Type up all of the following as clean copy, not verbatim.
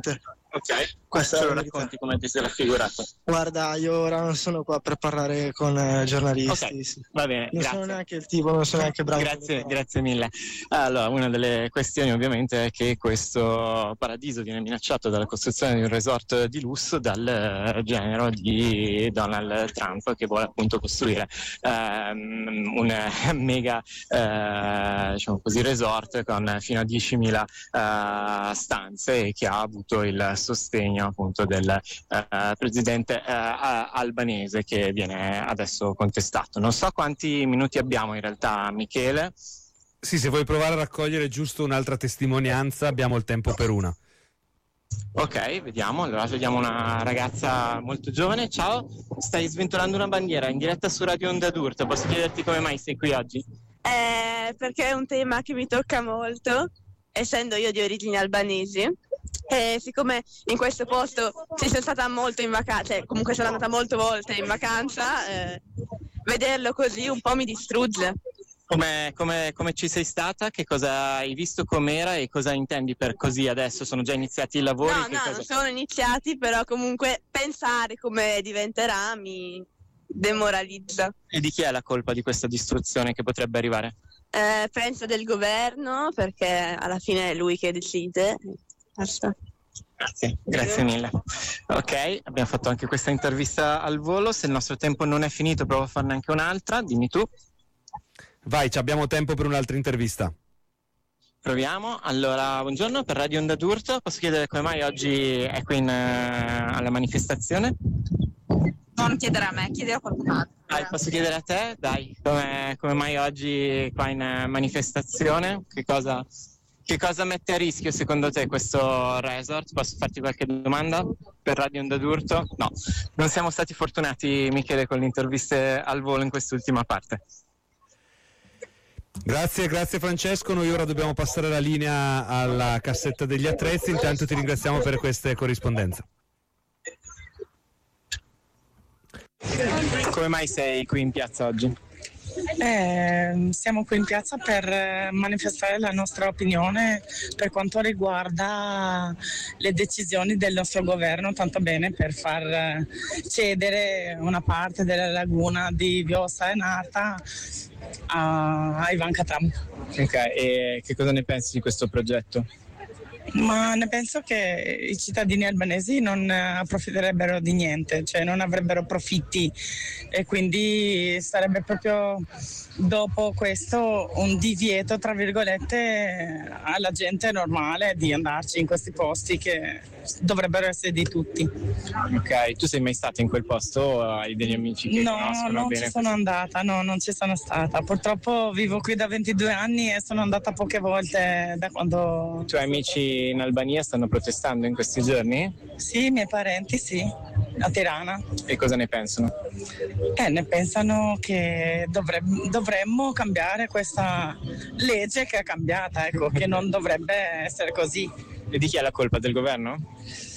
Ok, Questa ce è lo la verità. racconti come ti sei raffigurato? Guarda, io ora non sono qua per parlare con giornalisti. Ok, Sì. va bene, Non grazie. sono neanche il tipo, non sono neanche bravo. Grazie mille. Allora, una delle questioni ovviamente è che questo paradiso viene minacciato dalla costruzione di un resort di lusso dal genero di Donald Trump, che vuole appunto costruire un mega diciamo così, resort con fino a 10.000 stanze, e che ha avuto il sostegno appunto del presidente albanese, che viene adesso contestato. Non so quanti minuti abbiamo in realtà, Michele. Sì, se vuoi provare a raccogliere giusto un'altra testimonianza, abbiamo il tempo per una. Ok, vediamo. Allora vediamo una ragazza molto giovane. Ciao, stai sventolando una bandiera in diretta su Radio Onda d'Urto. Posso chiederti come mai sei qui oggi? Perché è un tema che mi tocca molto, essendo io di origini albanesi. E siccome in questo posto ci sono stata molto in vacanza, cioè comunque sono andata molte volte in vacanza, vederlo così un po' mi distrugge. Come ci sei stata? Che cosa hai visto, com'era, e cosa intendi per così adesso? Sono già iniziati i lavori? No, non sono iniziati, però comunque pensare come diventerà mi demoralizza. E di chi è la colpa di questa distruzione che potrebbe arrivare? Penso del governo, perché alla fine è lui che decide. Basta. Grazie mille. Ok, abbiamo fatto anche questa intervista al volo. Se il nostro tempo non è finito, provo a farne anche un'altra. Dimmi tu. Vai, abbiamo tempo per un'altra intervista. Proviamo. Allora, buongiorno, per Radio Onda d'Urto. Posso chiedere come mai oggi è qui alla manifestazione? Non chiedere a me, chiedere a qualcun altro. Posso chiedere a te? Dai, come mai oggi qua in manifestazione? Che cosa mette a rischio secondo te questo resort? Posso farti qualche domanda per Radio Onda d'Urto? No, non siamo stati fortunati, Michele, con le interviste al volo in quest'ultima parte. Grazie Francesco, noi ora dobbiamo passare la linea alla cassetta degli attrezzi, intanto ti ringraziamo per queste corrispondenze. Come mai sei qui in piazza oggi? Siamo qui in piazza per manifestare la nostra opinione per quanto riguarda le decisioni del nostro governo, tanto bene per far cedere una parte della laguna di Vjosa e Nata a Ivanka Trump. Ok, e che cosa ne pensi di questo progetto? Ma ne penso che i cittadini albanesi non approfitterebbero di niente, cioè non avrebbero profitti, e quindi sarebbe proprio dopo questo un divieto, tra virgolette, alla gente normale di andarci in questi posti che dovrebbero essere di tutti. Ok, tu sei mai stata in quel posto o hai degli amici che conoscono non bene? Ci sono andata, no, non ci sono stata. Purtroppo vivo qui da 22 anni e sono andata poche volte da quando... I tuoi amici in Albania stanno protestando in questi giorni? Sì, i miei parenti sì, a Tirana. E cosa ne pensano? Ne pensano che dovremmo cambiare questa legge che è cambiata, ecco, che non dovrebbe essere così. E di chi è la colpa? Del governo?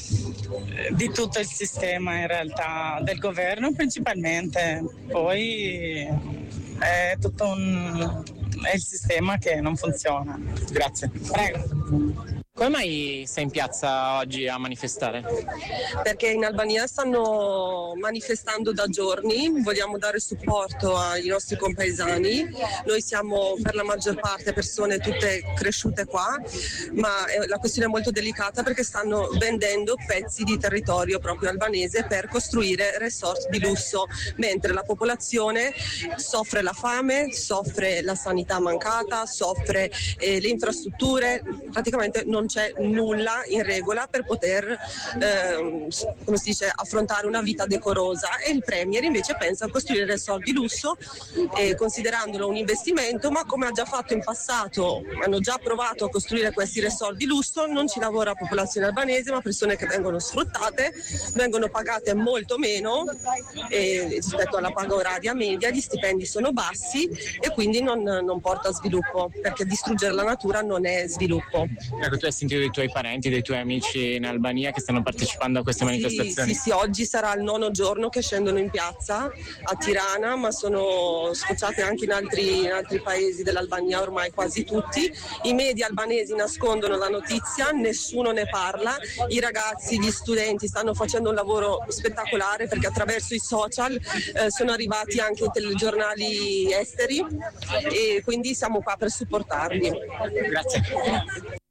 Di tutto il sistema, in realtà, del governo principalmente, poi è tutto è il sistema che non funziona. Grazie. Prego. Come mai sei in piazza oggi a manifestare? Perché in Albania stanno manifestando da giorni, vogliamo dare supporto ai nostri compaesani. Noi siamo per la maggior parte persone tutte cresciute qua, ma la questione è molto delicata perché stanno vendendo pezzi di territorio proprio albanese per costruire resort di lusso, mentre la popolazione soffre la fame, soffre la sanità mancata, soffre le infrastrutture, praticamente non c'è nulla in regola per poter come si dice, affrontare una vita decorosa, e il Premier invece pensa a costruire resort di lusso considerandolo un investimento, ma come ha già fatto in passato, hanno già provato a costruire questi resort di lusso, non ci lavora popolazione albanese ma persone che vengono sfruttate, vengono pagate molto meno rispetto alla paga oraria media, gli stipendi sono bassi e quindi non porta a sviluppo, perché distruggere la natura non è sviluppo. Ecco, tu hai sentito dei tuoi parenti, dei tuoi amici in Albania che stanno partecipando a queste manifestazioni? Sì, oggi sarà il 9° giorno che scendono in piazza a Tirana, ma sono sfociate anche in altri paesi dell'Albania, ormai quasi tutti. I media albanesi nascondono la notizia, nessuno ne parla, i ragazzi, gli studenti stanno facendo un lavoro spettacolare perché attraverso i social sono arrivati anche i telegiornali esteri e quindi siamo qua per supportarli. Grazie.